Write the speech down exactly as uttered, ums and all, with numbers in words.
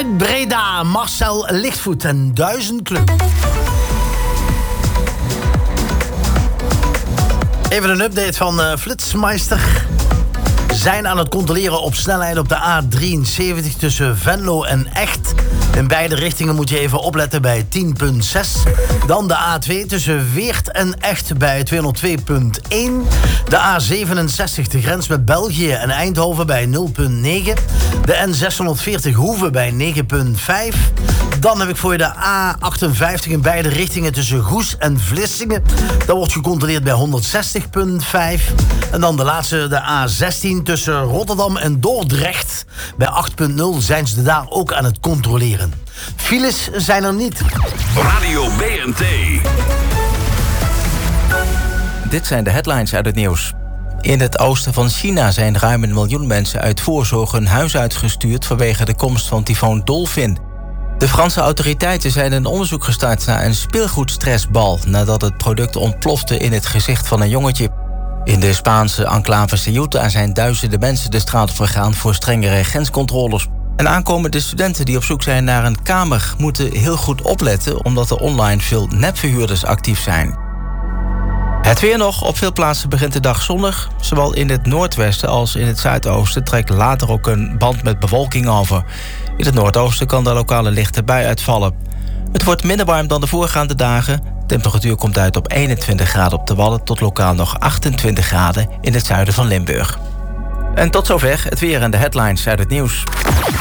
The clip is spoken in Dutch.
Uit Breda, Marcel Lichtvoet en Duizend Club. Even een update van uh, Flitsmeister. Zijn aan het controleren op snelheid op de A drieënzeventig tussen Venlo en Echt. In beide richtingen moet je even opletten bij tien komma zes. Dan de A twee tussen Weert en Echt bij tweehonderdtwee komma één. De A zevenenzestig, de grens met België en Eindhoven bij nul komma negen. De N zeshonderdveertig Hoeve bij negen komma vijf. Dan heb ik voor je de A achtenvijftig in beide richtingen tussen Goes en Vlissingen. Dat wordt gecontroleerd bij honderdzestig komma vijf. En dan de laatste, de A zestien tussen Rotterdam en Dordrecht. Bij acht komma nul zijn ze daar ook aan het controleren. Files zijn er niet. Radio B N T. Dit zijn de headlines uit het nieuws. In het oosten van China zijn ruim een miljoen mensen uit voorzorg hun huis uitgestuurd vanwege de komst van tyfoon Dolphin. De Franse autoriteiten zijn een onderzoek gestart naar een speelgoedstressbal nadat het product ontplofte in het gezicht van een jongetje. In de Spaanse enclave Ceuta zijn duizenden mensen de straat op gegaan voor strengere grenscontroles. En aankomende studenten die op zoek zijn naar een kamer moeten heel goed opletten omdat er online veel nepverhuurders actief zijn. Het weer nog. Op veel plaatsen begint de dag zonnig. Zowel in het noordwesten als in het zuidoosten trekt later ook een band met bewolking over. In het noordoosten kan de lokale lichte bui uitvallen. Het wordt minder warm dan de voorgaande dagen. De temperatuur komt uit op eenentwintig graden op de Wadden tot lokaal nog achtentwintig graden in het zuiden van Limburg. En tot zover het weer en de headlines uit het nieuws.